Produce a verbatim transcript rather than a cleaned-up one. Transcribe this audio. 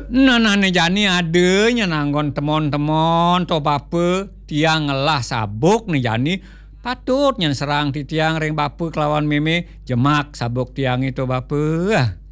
Nah, nah, ne jani ade nya nanggon temon-temon to bape tiang ngelah sabuk ne jani patut nyen serang ti tiang reng bape kelawan meme jemak sabuk tiang itu bape.